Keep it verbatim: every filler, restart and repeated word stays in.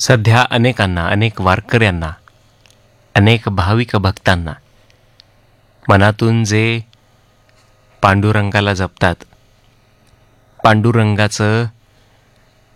सध्या अनेकांना, अनेक वारकऱ्यांना, अनेक भाविक भक्तांना मनातून जे पांडुरंगाला जपतात, पांडुरंगाचं